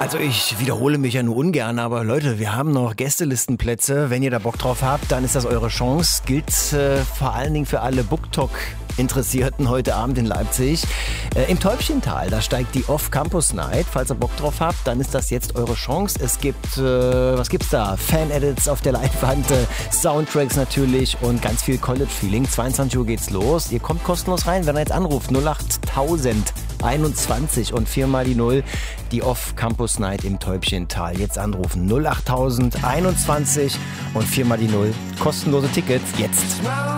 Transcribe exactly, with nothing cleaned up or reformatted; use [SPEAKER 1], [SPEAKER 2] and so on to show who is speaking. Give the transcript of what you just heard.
[SPEAKER 1] Also ich wiederhole mich ja nur ungern, aber Leute, wir haben noch Gästelistenplätze. Wenn ihr da Bock drauf habt, dann ist das eure Chance. Gilt äh, vor allen Dingen für alle BookTok-Interessierten heute Abend in Leipzig. Äh, Im Täubchental, da steigt die Off-Campus-Night. Falls ihr Bock drauf habt, dann ist das jetzt eure Chance. Es gibt, äh, was gibt's da? Fan-Edits auf der Leinwand, äh, Soundtracks natürlich und ganz viel College-Feeling. zweiundzwanzig Uhr geht's los. Ihr kommt kostenlos rein, wenn ihr jetzt anruft. null acht tausend einundzwanzig und viermal die Null. Die Off-Campus Night im Täubchental. Jetzt anrufen. null acht tausend einundzwanzig und viermal die Null. Kostenlose Tickets jetzt.